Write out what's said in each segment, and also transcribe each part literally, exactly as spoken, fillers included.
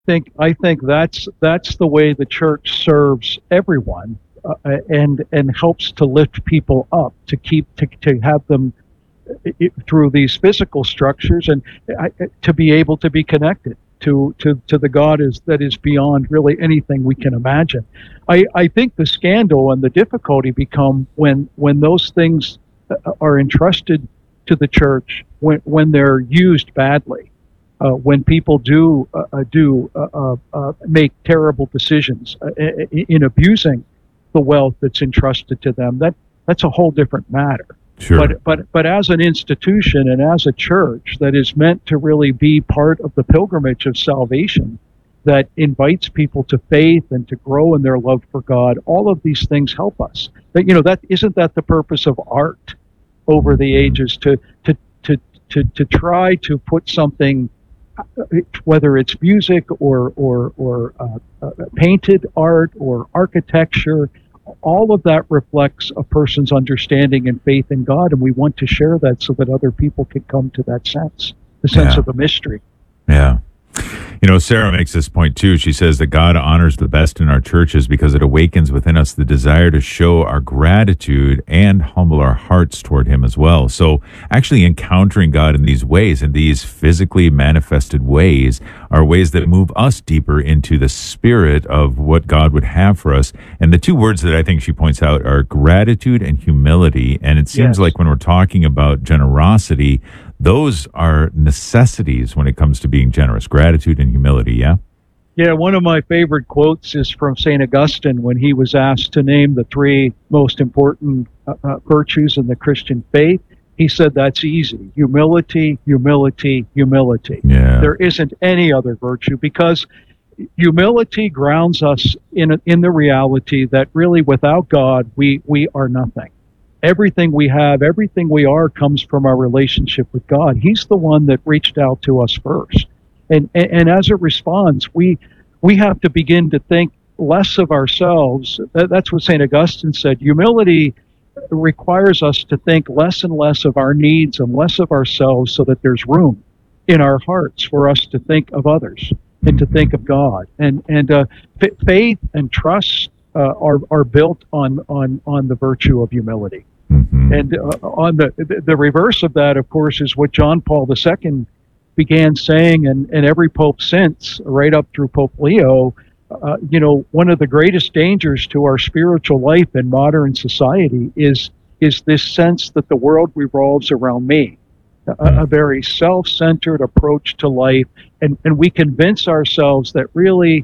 think I think that's that's the way the church serves everyone, uh, and and helps to lift people up, to keep to, to have them i- through these physical structures, and I, to be able to be connected to to to the God is that is beyond really anything we can imagine. I I think the scandal and the difficulty become when when those things uh, are entrusted to the church, when when they're used badly, uh, when people do uh, uh, do uh, uh, uh, make terrible decisions uh, in abusing the wealth that's entrusted to them. That that's a whole different matter. Sure. But but but as an institution and as a church that is meant to really be part of the pilgrimage of salvation, that invites people to faith and to grow in their love for God, all of these things help us. That you know that isn't that the purpose of art over the ages, to to to to to try to put something, whether it's music or or or uh, uh, painted art or architecture, all of that reflects a person's understanding and faith in God, and we want to share that so that other people can come to that sense, the sense Yeah. of the mystery. Yeah. You know, Sarah makes this point too. She says that God honors the best in our churches because it awakens within us the desire to show our gratitude and humble our hearts toward Him as well. So, actually encountering God in these ways, in these physically manifested ways, are ways that move us deeper into the spirit of what God would have for us. And the two words that I think she points out are gratitude and humility. And it seems Yes. like when we're talking about generosity, those are necessities when it comes to being generous, gratitude and humility. Yeah. Yeah, one of my favorite quotes is from Saint Augustine when he was asked to name the three most important uh, uh, virtues in the Christian faith. He said that's easy: humility, humility, humility. Yeah. There isn't any other virtue, because humility grounds us in in the reality that really without God we we are nothing. Everything we have, everything we are, comes from our relationship with God. He's the one that reached out to us first, and and, and as it responds, we we have to begin to think less of ourselves. That, that's what Saint Augustine said. Humility requires us to think less and less of our needs and less of ourselves, so that there's room in our hearts for us to think of others and to think of God. And and uh, f- faith and trust uh, are are built on on on the virtue of humility. Mm-hmm. And uh, on the, the the reverse of that, of course, is what John Paul the Second began saying, and, and every pope since, right up through Pope Leo. Uh, you know, one of the greatest dangers to our spiritual life in modern society is is this sense that the world revolves around me, a, a very self-centered approach to life, and and we convince ourselves that really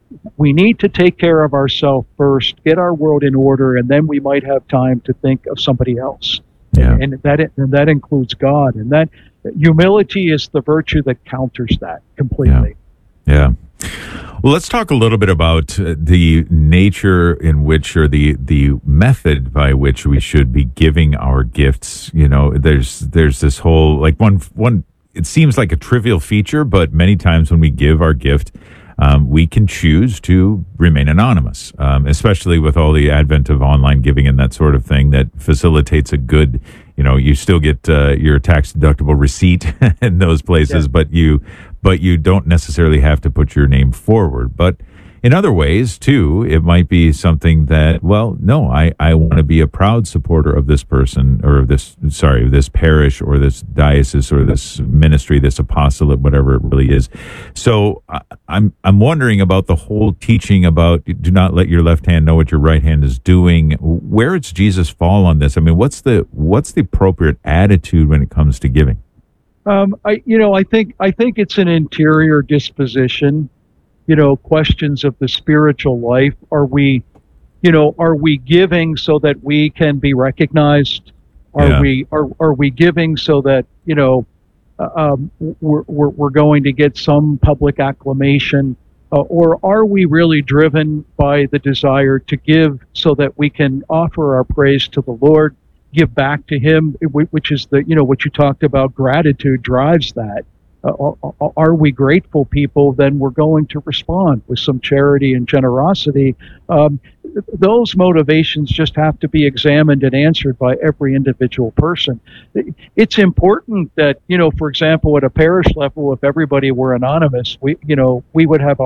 we need to take care of ourselves first, get our world in order, and then we might have time to think of somebody else. Yeah. And, and that and that includes God. And that humility is the virtue that counters that completely. Yeah. Well, let's talk a little bit about uh, the nature in which, or the the method by which we should be giving our gifts. You know, there's there's this whole, like, one one. It seems like a trivial feature, but many times when we give our gift, um, we can choose to remain anonymous, um, especially with all the advent of online giving and that sort of thing that facilitates a good, you know, you still get uh, your tax deductible receipt in those places, Yeah. but you, but you don't necessarily have to put your name forward. But in other ways, too, it might be something that, well, no, I, I want to be a proud supporter of this person, or of this, sorry, this parish or this diocese or this ministry, this apostolate, whatever it really is. So I, I'm I'm wondering about the whole teaching about do not let your left hand know what your right hand is doing. Where does Jesus fall on this? I mean, what's the what's the appropriate attitude when it comes to giving? Um, I you know I think I think it's an interior disposition. You know, questions of the spiritual life. Are we, you know, are we giving so that we can be recognized? Are Yeah. we are are we giving so that, you know, uh, um, we're, we're we're going to get some public acclamation, uh, or are we really driven by the desire to give so that we can offer our praise to the Lord, give back to Him, wh- which is the, you know, what you talked about. Gratitude drives that. Uh, are are we grateful people? Then we're going to respond with some charity and generosity. Um, those motivations just have to be examined and answered by every individual person. It's important that, you know, for example, at a parish level, if everybody were anonymous, we, you know, we would have a